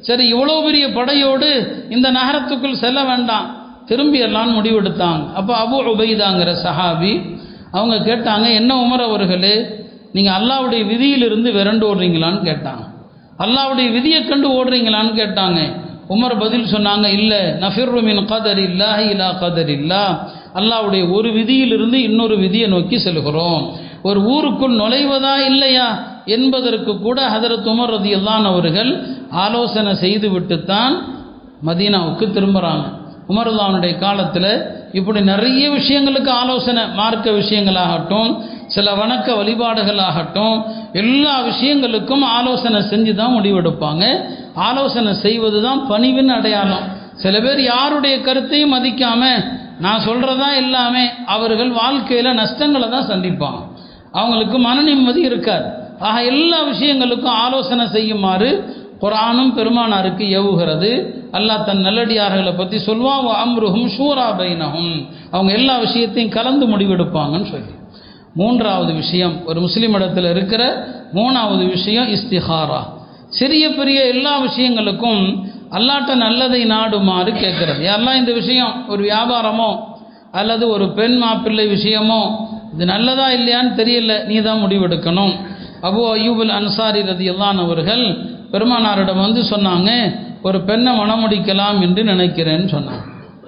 சரி இவ்வளோ பெரிய படையோடு இந்த நகரத்துக்குள் செல்ல வேண்டாம், திரும்பி எல்லாம் முடிவெடுத்தாங்க. அப்போ அபு உபைதாங்கிற சஹாபி அவங்க கேட்டாங்க, என்ன உமர் அவர்களே, நீங்கள் அல்லாவுடைய விதியிலிருந்து விரண்டு ஓடுறீங்களான்னு கேட்டாங்க. அல்லாவுடைய விதியை கண்டு ஓடுறீங்களான்னு கேட்டாங்க. உமர் பதில் சொன்னாங்க, இல்லை, நஃபிர்ரு மின் கதரில்லாஹி இலா கதரில்லா, அல்லாவுடைய ஒரு விதியிலிருந்து இன்னொரு விதியை நோக்கி செல்கிறோம். ஒரு ஊருக்குள் நுழைவதா இல்லையா என்பதற்கு கூட ஹதரத் உமர் ரலியல்லாஹு அவர்கள் ஆலோசனை செய்து விட்டுத்தான் மதீனாவுக்கு திரும்புகிறாங்க. உமர் ரலியல்லாஹுடைய காலத்தில் இப்படி நிறைய விஷயங்களுக்கு ஆலோசனை, மார்க்க விஷயங்களாகட்டும், சில வணக்க வழிபாடுகளாகட்டும், எல்லா விஷயங்களுக்கும் ஆலோசனை செஞ்சு தான் முடிவெடுப்பாங்க. ஆலோசனை செய்வது தான் பணிவின் அடையாளம். சில பேர் யாருடைய கருத்தையும் மதிக்காம நான் சொல்றதா எல்லாமே, அவர்கள் வாழ்க்கையில் நஷ்டங்களை தான் சந்திப்பாங்க, அவங்களுக்கு மன நிம்மதி இருக்காது. ஆக எல்லா விஷயங்களுக்கும் ஆலோசனை செய்யுமாறு குர்ஆனும் பெருமானாருக்கு ஏவுகிறது. அல்லாஹ் தன் நல்லடியார்களை பற்றி சொல்வான், அம்ருஹும் ஷூரா பைனஹும், அவங்க எல்லா விஷயத்தையும் கலந்து முடிவெடுப்பாங்கன்னு சொல்லி. மூன்றாவது விஷயம், ஒரு முஸ்லீம் இடத்துல இருக்கிற மூணாவது விஷயம் இஸ்திகாரா. சிறிய பெரிய எல்லா விஷயங்களுக்கும் அல்லாஹ்ட்ட நல்லதை நாடுமாறு கேட்கறது. யாரெல்லாம் இந்த விஷயம் ஒரு வியாபாரமோ அல்லது ஒரு பெண் மாப்பிள்ளை விஷயமோ, இது நல்லதா இல்லையான்னு தெரியல, நீ தான் முடிவெடுக்கணும். அபூ அய்யூபுல் அன்சாரி ரலியல்லாஹு அவர்கள் பெருமானாரிடம் வந்து சொன்னாங்க, ஒரு பெண்ணை மணமுடிக்கலாம் என்று நினைக்கிறேன்னு சொன்னாங்க.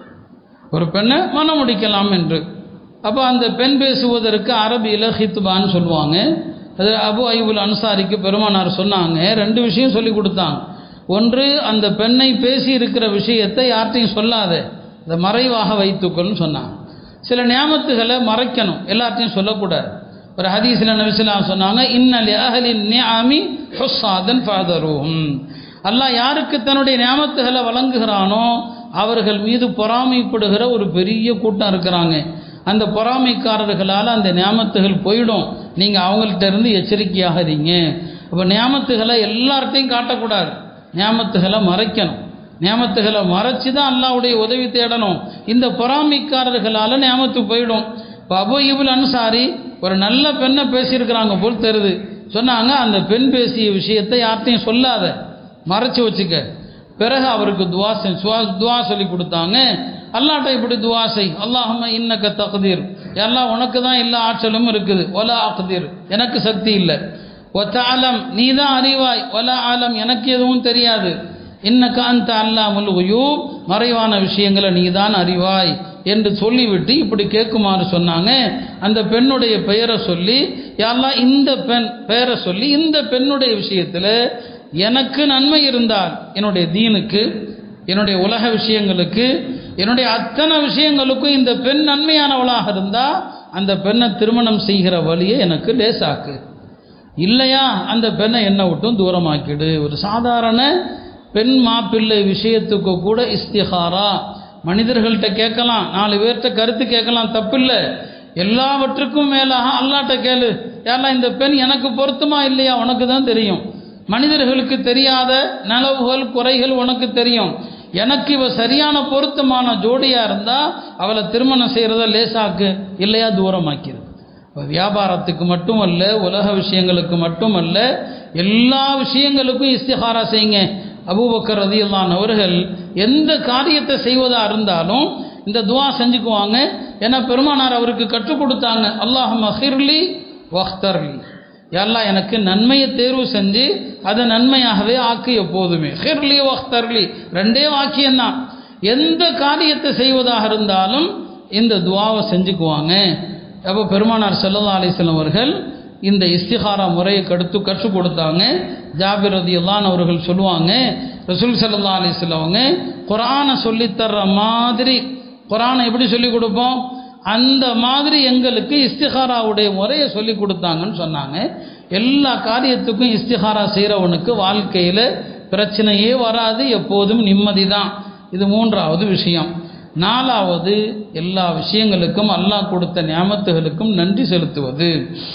ஒரு பெண்ணை மணமுடிக்கலாம் என்று. அப்போ அந்த பெண் பேசுவதற்கு அரபியில் ஹித்பான்னு சொல்லுவாங்க. அது அபூ அய்யூபுல் அன்சாரிக்கு பெருமானார் சொன்னாங்க, ரெண்டு விஷயம் சொல்லி கொடுத்தாங்க. ஒன்று, அந்த பெண்ணை பேசி இருக்கிற விஷயத்தை யார்ட்டையும் சொல்லாத, அதை மறைவாக வைத்துக்கொள்னு சொன்னாங்க. சில நியாமத்துகளை மறைக்கணும், எல்லார்ட்டையும் சொல்லக்கூடாது. ஒரு ஹதீஸில் நபி ஸல்லல்லாஹு அலைஹி வஸல்லம் சொன்னாங்க, இன்னல் அஹ்லின் நிஅமி ஹுஸ்ஸாதன் ஃபதருஹும், அல்லாஹ் யாருக்கு தன்னுடைய நியாமத்துகளை வழங்குகிறானோ அவர்கள் மீது பொறாமைப்படுகிற ஒரு பெரிய கூட்டம் இருக்கிறாங்க. அந்த பொறாமைக்காரர்களால் அந்த நியாமத்துகள் போயிடும், நீங்கள் அவங்கள்ட்ட இருந்து எச்சரிக்கையாக இருங்க. அப்போ நியாமத்துகளை எல்லார்ட்டையும் காட்டக்கூடாது, நியாமத்துகளை மறைக்கணும். நியாமத்துகளை மறைச்சி தான் அல்லாஹ்வுடைய உதவி தேடணும். இந்த பொறாமைக்காரர்களால் நியாமத்து போயிடும். இப்போ அபூ அய்யூபுல் அன்சாரி ஒரு நல்ல பெண்ணை பேசியிருக்கிறாங்க போல் தெரியுது. சொன்னாங்க, அந்த பெண் பேசிய விஷயத்தை யார்ட்டையும் சொல்லாத, மறைச்சி வச்சுக்க. பிறகு அவருக்கு துவா சொல்லி கொடுத்தாங்க. அல்லாஹ்ட்ட இப்படி துவா செய், அல்லாஹும்ம இன்னக தக்தீர், எல்லாம் உனக்கு தான் எல்லா ஆற்றலும் இருக்குது, வலா அக்தீர், எனக்கு சக்தி இல்லை, வதஅலம், நீ தான் அறிவாய், வலா ஆலம், எனக்கு எதுவும் தெரியாது, இன்னக அன்த அல்லாமுல் குயூப், மறைவான விஷயங்களை நீ தான் அறிவாய் என்று சொல்லிவிட்டு இப்படி கேட்குமாறு சொன்னாங்க. அந்த பெண்ணுடைய பெயரை சொல்லி, யா அல்லாஹ் இந்த பெண் பெயரை சொல்லி, இந்த பெண்ணுடைய விஷயத்தில் எனக்கு நன்மை இருந்தால், என்னுடைய தீனுக்கு, என்னுடைய உலக விஷயங்களுக்கு, என்னுடைய அத்தனை விஷயங்களுக்கும் இந்த பெண் நன்மையானவளாக இருந்தால் அந்த பெண்ணை திருமணம் செய்கிற வழியை எனக்கு லேசாக்கு, இல்லையா அந்த பெண்ணை என்னை விட்டும் தூரமாக்கிடு. ஒரு சாதாரண பெண் மாப்பிள்ளை விஷயத்துக்கு கூட இஸ்திகாரா மனிதர்கள்ட்ட கேட்கலாம், 4 பேர்கிட்ட கருத்து கேட்கலாம், தப்பில்லை. எல்லாவற்றுக்கும் மேலாக அல்லாஹ்ட்ட கேளு, யாரெல்லாம் இந்த பெண் எனக்கு பொருத்தமா இல்லையா உனக்கு தான் தெரியும், மனிதர்களுக்கு தெரியாத நலவுகள் குறைகள் உனக்கு தெரியும், எனக்கு இவ சரியான பொருத்தமான ஜோடியா இருந்தா அவளை திருமணம் செய்யறத லேசாக்கு, இல்லையா தூரமாக்கிரு. வியாபாரத்துக்கு மட்டுமல்ல, உலக விஷயங்களுக்கு மட்டுமல்ல, எல்லா விஷயங்களுக்கும் இஸ்திகாரா செய்யுங்க. அபூபக்கர் ரலியல்லாஹு அவர்கள் எந்த காரியத்தை செய்வதா இருந்தாலும் இந்த துவா செஞ்சுக்குவாங்க. ஏன்னா பெருமானார் அவருக்கு கற்றுக் கொடுத்தாங்க, அல்லாஹும்ம ஹிர்லி வஹ்தர்லி, எல்லாம் எனக்கு நன்மையை தேர்வு செஞ்சு அதை நன்மையாகவே ஆக்கு. எப்போதுமே ஹிர்லி வஹ்தர்லி ரெண்டே வாக்கியம்தான். எந்த காரியத்தை செய்வதாக இருந்தாலும் இந்த துவாவை செஞ்சுக்குவாங்க. அப்போ பெருமானார் ஸல்லல்லாஹு அலைஹி வஸல்லம் அவர்கள் இந்த இஸ்திகாரா முறையை கற்றுக் கொடுத்தாங்க. ஜாபிர் ரலியல்லாஹு அவர்கள் சொல்லுவாங்க, ரசூல் ஸல்லல்லாஹு அலைஹி வஸல்லம் அவங்க குர்ஆனை சொல்லித்தர்ற மாதிரி, குர்ஆனை எப்படி சொல்லிக் கொடுப்போம் அந்த மாதிரி எங்களுக்கு இஸ்திகாராவுடைய முறையை சொல்லி கொடுத்தாங்கன்னு சொன்னாங்க. எல்லா காரியத்துக்கும் இஸ்திகாரா செய்கிறவனுக்கு வாழ்க்கையில் பிரச்சனையே வராது, எப்போதும் நிம்மதி தான். இது மூன்றாவது விஷயம். நாலாவது, எல்லா விஷயங்களுக்கும் அல்லாஹ் கொடுத்த நியாமத்துகளுக்கும் நன்றி செலுத்துவது,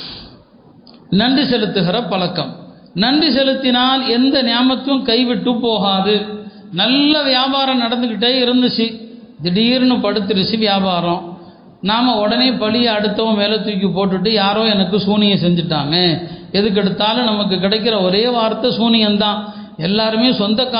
நன்றி செலுத்துகிற பழக்கம். நன்றி செலுத்தினால் எந்த நியாமத்தும் கைவிட்டு போகாது. நல்ல வியாபாரம் நடந்துக்கிட்டே இருந்துச்சு, திடீர்னு படுத்துருச்சு வியாபாரம், நாம் உடனே பழியை அடுத்தவன் மேலே தூக்கி போட்டுட்டு யாரோ எனக்கு சூனியம் செஞ்சுட்டாங்க, எதுக்கு எடுத்தாலும் நமக்கு கிடைக்கிற ஒரே வார்த்தை சூனியம்தான். எல்லாருமே சொந்த